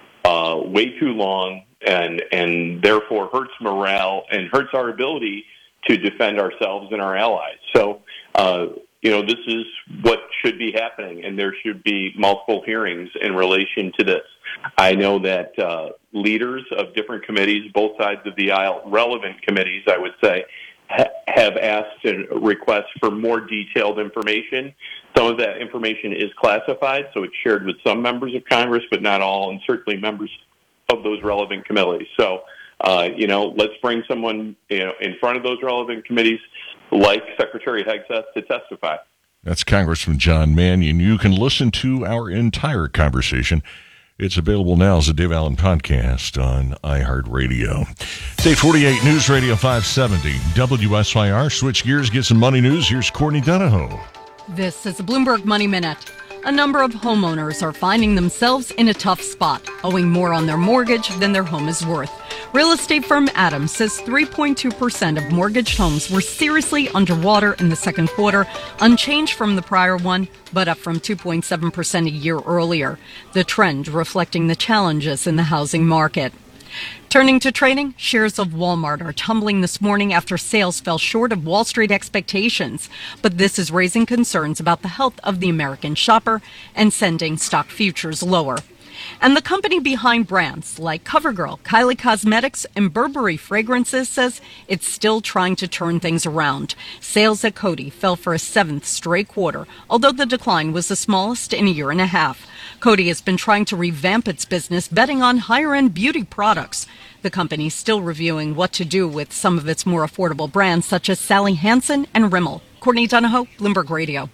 uh, way too long and, and therefore hurts morale and hurts our ability to defend ourselves and our allies. So, uh, you know, this is what should be happening, and there should be multiple hearings in relation to this. I know that uh, leaders of different committees, both sides of the aisle, relevant committees, I would say, ha- have asked and request for more detailed information. Some of that information is classified, so it's shared with some members of Congress, but not all, and certainly members of those relevant committees. So, uh, you know, let's bring someone, you know, in front of those relevant committees like Secretary Hegseth to testify. That's Congressman John Mannion. You can listen to our entire conversation. It's available now as a Dave Allen podcast on iHeartRadio. It's eight forty-eight News Radio five seventy W S Y R. Switch gears, get some money news. Here's Courtney Donahoe. This is a Bloomberg Money Minute. A number of homeowners are finding themselves in a tough spot, owing more on their mortgage than their home is worth. Real estate firm Adams says three point two percent of mortgaged homes were seriously underwater in the second quarter, unchanged from the prior one, but up from two point seven percent a year earlier. The trend reflecting the challenges in the housing market. Turning to trading, shares of Walmart are tumbling this morning after sales fell short of Wall Street expectations. But this is raising concerns about the health of the American shopper and sending stock futures lower. And the company behind brands like CoverGirl, Kylie Cosmetics, and Burberry Fragrances says it's still trying to turn things around. Sales at Coty fell for a seventh straight quarter, although the decline was the smallest in a year and a half. Coty has been trying to revamp its business, betting on higher-end beauty products. The company is still reviewing what to do with some of its more affordable brands, such as Sally Hansen and Rimmel. Courtney Donahoe, Bloomberg Radio.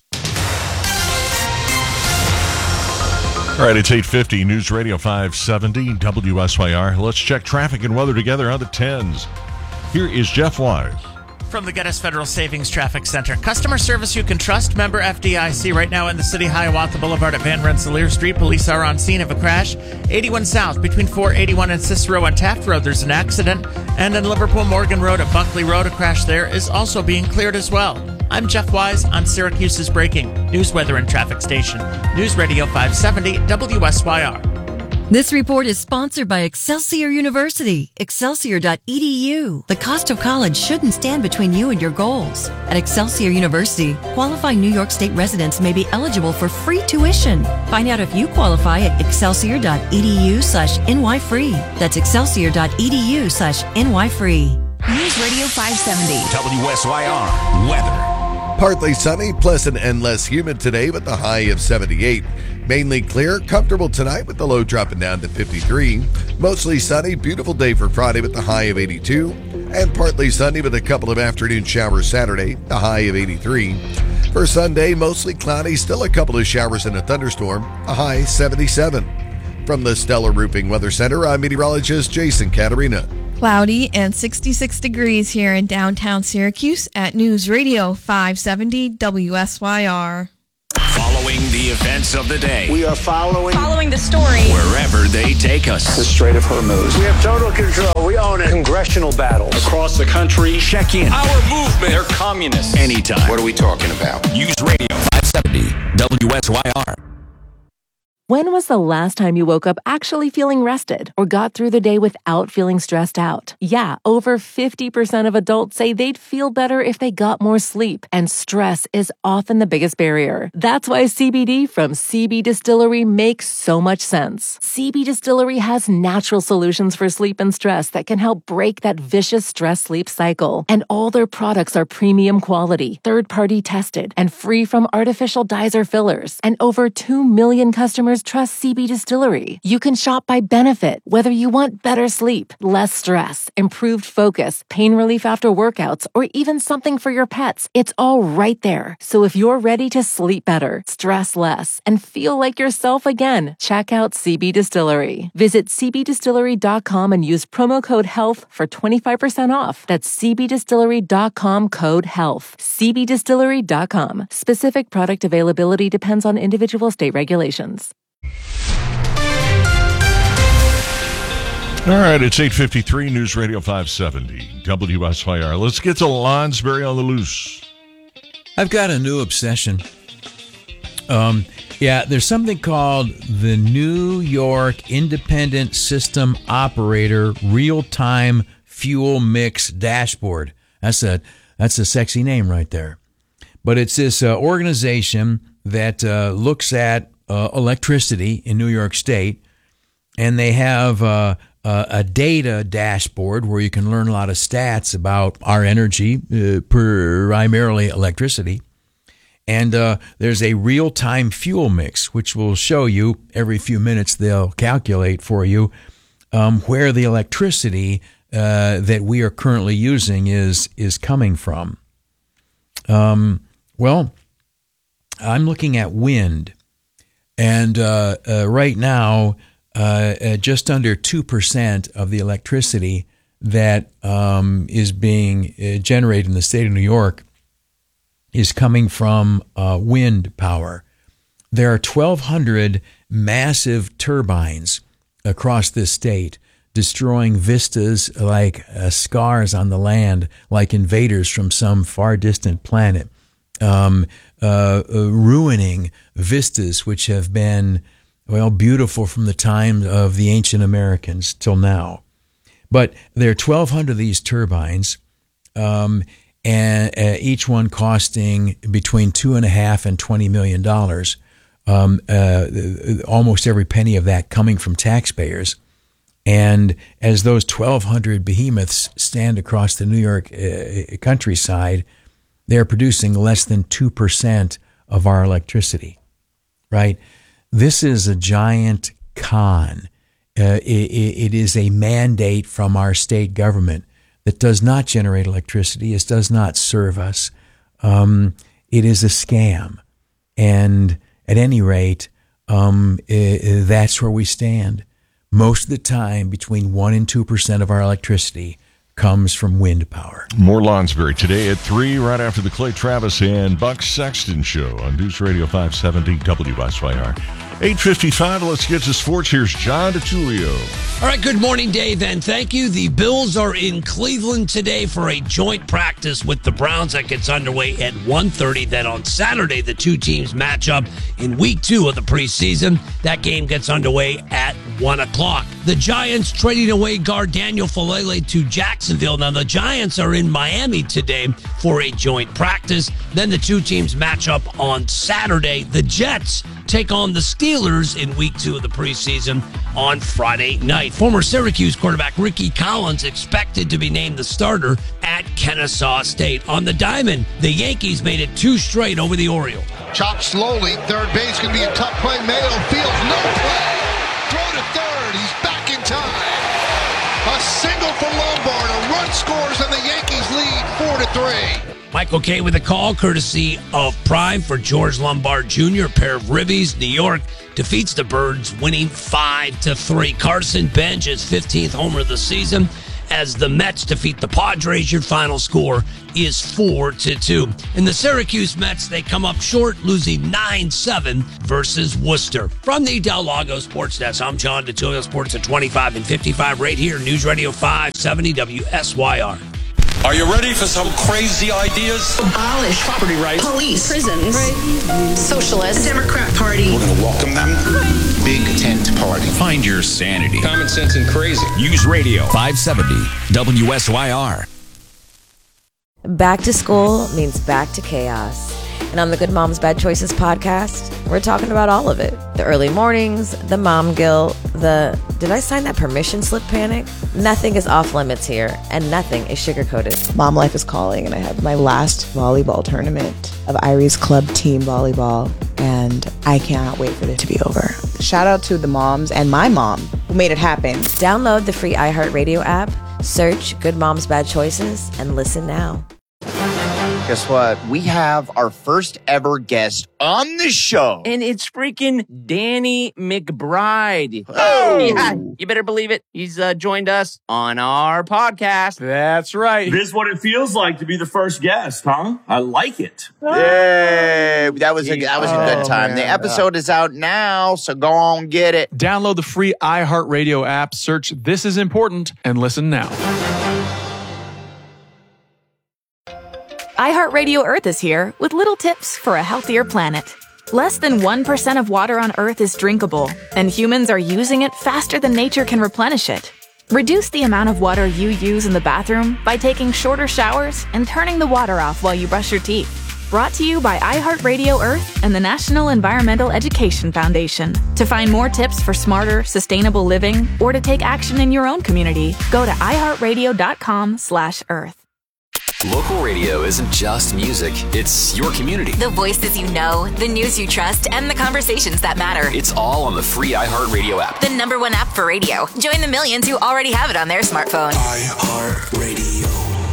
All right, it's eight fifty News Radio five seventy W S Y R. Let's check traffic and weather together on the tens. Here is Jeff Wise. From the Geddes Federal Savings Traffic Center. Customer service you can trust. Member F D I C. Right now in the city, Hiawatha Boulevard at Van Rensselaer Street. Police are on scene of a crash. eighty-one South between four eighty-one and Cicero and Taft Road. There's an accident. And in Liverpool Morgan Road at Buckley Road, a crash there is also being cleared as well. I'm Jeff Wise on Syracuse's Breaking News, Weather, and Traffic Station. News Radio five seventy W S Y R. This report is sponsored by Excelsior University, excelsior dot e d u. The cost of college shouldn't stand between you and your goals. At Excelsior University, qualifying New York State residents may be eligible for free tuition. Find out if you qualify at excelsior dot e d u slash n y free. That's excelsior dot e d u slash n y free. News Radio five seventy W S Y R. Weather. Partly sunny, pleasant, and less humid today with the high of seventy-eight. Mainly clear, comfortable tonight with the low dropping down to fifty-three. Mostly sunny, beautiful day for Friday with the high of eighty-two. And partly sunny with a couple of afternoon showers Saturday, the high of eighty-three. For Sunday, mostly cloudy, still a couple of showers and a thunderstorm, a high seventy-seven. From the Stellar Roofing Weather Center, I'm meteorologist Jason Caterina. Cloudy and sixty-six degrees here in downtown Syracuse at News Radio five seventy W S Y R. Following the events of the day. We are following Following the story. Wherever they take us. the Strait of Hormuz. We have total control. We own it. Congressional battles Across the country. Check in. Our movement. They're communists. Anytime. What are we talking about? News Radio five seventy W S Y R. When was the last time you woke up actually feeling rested or got through the day without feeling stressed out? Yeah, over fifty percent of adults say they'd feel better if they got more sleep, and stress is often the biggest barrier. That's why C B D from C B Distillery makes so much sense. C B Distillery has natural solutions for sleep and stress that can help break that vicious stress-sleep cycle. And all their products are premium quality, third-party tested, and free from artificial dyes or fillers. And over two million customers trust C B Distillery. You can shop by benefit, whether you want better sleep, less stress, improved focus, pain relief after workouts, or even something for your pets. It's all right there. So if you're ready to sleep better, stress less, and feel like yourself again, check out C B Distillery. Visit c b distillery dot com and use promo code HEALTH for twenty-five percent off. That's c b distillery dot com code HEALTH. c b distillery dot com. Specific product availability depends on individual state regulations. All right, it's eight fifty-three, News Radio five seventy, W S Y R. Let's get to Lonsberry on the loose. I've got a new obsession. Um, yeah, there's something called the New York Independent System Operator Real-Time Fuel Mix Dashboard. That's a, that's a sexy name right there. But it's this uh, organization that uh, looks at uh, electricity in New York State, and they have uh, uh, a data dashboard where you can learn a lot of stats about our energy, uh, primarily electricity. And uh, there's a real-time fuel mix, which will show you every few minutes. They'll calculate for you um, where the electricity uh, that we are currently using is is coming from. Um, well, I'm looking at wind, and uh, uh, right now, uh, uh, just under two percent of the electricity that um, is being uh, generated in the state of New York is coming from uh, wind power. There are twelve hundred massive turbines across this state, destroying vistas like uh, scars on the land, like invaders from some far distant planet, um, uh, uh, ruining vistas which have been, well, beautiful from the time of the ancient Americans till now. But there are twelve hundred of these turbines, um, and uh, each one costing between two and a half and twenty million dollars. Um, uh, almost every penny of that coming from taxpayers. And as those twelve hundred behemoths stand across the New York uh, countryside, they're producing less than two percent of our electricity, right? This is a giant con. Uh, it, it is a mandate from our state government that does not generate electricity. It does not serve us. Um, it is a scam. And at any rate, um, uh, that's where we stand. Most of the time, between one and two percent of our electricity comes from wind power. More Lonsberry today at three, right after the Clay Travis and Buck Sexton show on News Radio five seventy W S Y R. eight fifty-five, let's get to sports. Here's John DiTullio. All right, good morning, Dave, and thank you. The Bills are in Cleveland today for a joint practice with the Browns that gets underway at one thirty. Then on Saturday, the two teams match up in week two of the preseason. That game gets underway at one o'clock. The Giants trading away guard Daniel Falele to Jacksonville. Now, the Giants are in Miami today for a joint practice. Then the two teams match up on Saturday. The Jets take on the Steelers in week two of the preseason on Friday night. Former Syracuse quarterback Ricky Collins expected to be named the starter at Kennesaw State. On the diamond, the Yankees made it two straight over the Orioles. Chopped slowly. Third base going to be a tough play. Mayo fields no play. Throw to third. He's back in time. A single for Lombard. A run scores and the Yankees lead four to three. Michael Kay with a call, courtesy of Prime for George Lombard Junior A pair of ribbies. New York defeats the Birds, winning five to three. Carson Bench his fifteenth homer of the season as the Mets defeat the Padres. Your final score is four to two. In the Syracuse Mets, they come up short, losing nine seven versus Worcester. From the Del Lago Sports Desk, I'm John DeTilio, Sports at twenty-five and fifty-five, right here, News Radio five seventy W S Y R. Are you ready for some crazy ideas? Abolish property rights, police, prisons, right. Socialist, Democrat Party. We're going to welcome them. Big tent party. Find your sanity. Common sense and crazy. News Radio five seventy W S Y R. Back to school means back to chaos. And on the Good Moms Bad Choices podcast, we're talking about all of it. The early mornings, the mom guilt, the did I sign that permission slip panic? Nothing is off limits here, and nothing is sugar-coated. Mom life is calling, and I have my last volleyball tournament of Irie's Club Team Volleyball, and I cannot wait for it to be over. Shout out to the moms and my mom who made it happen. Download the free iHeartRadio app, search Good Moms Bad Choices, and listen now. Guess what? We have our first ever guest on the show. And it's freaking Danny McBride. Oh! Yeah, you better believe it. He's uh, joined us on our podcast. That's right. This is what it feels like to be the first guest, huh? I like it. Yay! That was a, that was a good Oh, time. man. The episode is out now, so go on get it. Download the free iHeartRadio app, search This Is Important, and listen now. iHeartRadio Earth is here with little tips for a healthier planet. Less than one percent of water on Earth is drinkable, and humans are using it faster than nature can replenish it. Reduce the amount of water you use in the bathroom by taking shorter showers and turning the water off while you brush your teeth. Brought to you by iHeartRadio Earth and the National Environmental Education Foundation. To find more tips for smarter, sustainable living, or to take action in your own community, go to iHeartRadio.com slash Earth. Local radio isn't just music, it's your community. The voices you know, the news you trust, and the conversations that matter. It's all on the free iHeartRadio app. The number one app for radio. Join the millions who already have it on their smartphone. iHeartRadio.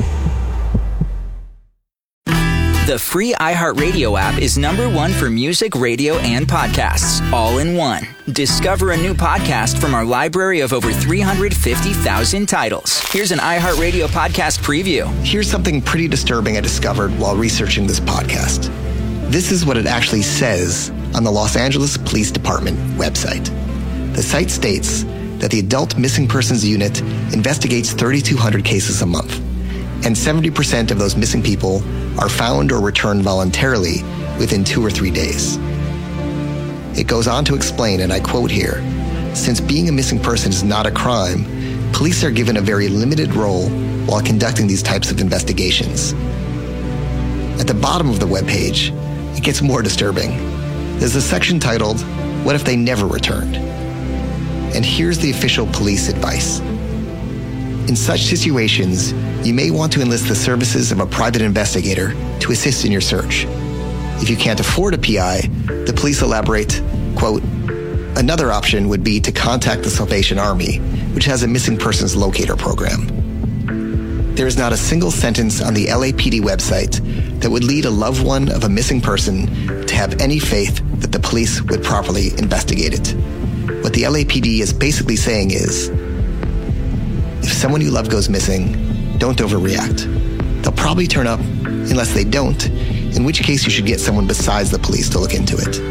The free iHeartRadio app is number one for music, radio, and podcasts, all in one. Discover a new podcast from our library of over three hundred fifty thousand titles. Here's an iHeartRadio podcast preview. Here's something pretty disturbing I discovered while researching this podcast. This is what it actually says on the Los Angeles Police Department website. The site states that the Adult Missing Persons Unit investigates thirty-two hundred cases a month, and seventy percent of those missing people are found or returned voluntarily within two or three days. It goes on to explain, and I quote here, since being a missing person is not a crime, police are given a very limited role while conducting these types of investigations. At the bottom of the webpage, it gets more disturbing. There's a section titled, What If They Never Returned? And here's the official police advice. In such situations, you may want to enlist the services of a private investigator to assist in your search. If you can't afford a P I, the police elaborate, quote, another option would be to contact the Salvation Army, which has a missing persons locator program. There is not a single sentence on the L A P D website that would lead a loved one of a missing person to have any faith that the police would properly investigate it. What the L A P D is basically saying is, if someone you love goes missing, don't overreact. They'll probably turn up unless they don't, in which case you should get someone besides the police to look into it.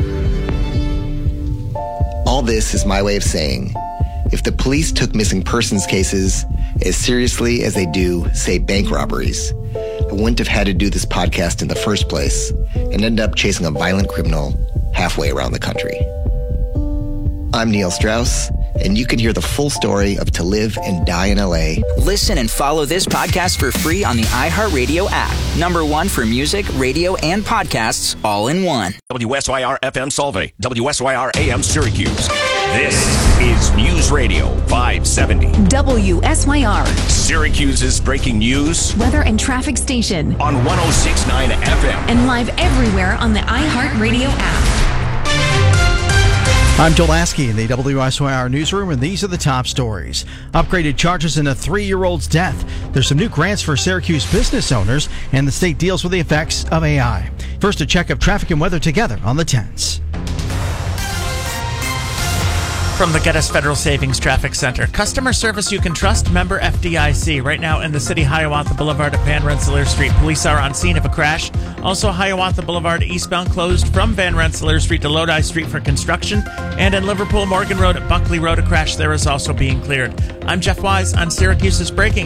All this is my way of saying, if the police took missing persons cases as seriously as they do, say, bank robberies, I wouldn't have had to do this podcast in the first place and end up chasing a violent criminal halfway around the country. I'm Neil Strauss, and you can hear the full story of To Live and Die in L A. Listen and follow this podcast for free on the iHeartRadio app. Number one for music, radio, and podcasts all in one. W S Y R F M Solvay, W S Y R A M Syracuse. This is News Radio five seventy. W S Y R. Syracuse's breaking news. Weather and traffic station. On one oh six point nine F M. And live everywhere on the iHeartRadio app. I'm Joel Lasky in the W S Y R newsroom, and these are the top stories. Upgraded charges in a three-year-old's death. There's some new grants for Syracuse business owners, and the state deals with the effects of A I. First, a check of traffic and weather together on the tens. From the Geddes Federal Savings Traffic Center. Customer service you can trust, member F D I C. Right now in the city, Hiawatha Boulevard at Van Rensselaer Street. Police are on scene of a crash. Also, Hiawatha Boulevard eastbound closed from Van Rensselaer Street to Lodi Street for construction. And in Liverpool, Morgan Road at Buckley Road, a crash there is also being cleared. I'm Jeff Wise on Syracuse's Breaking.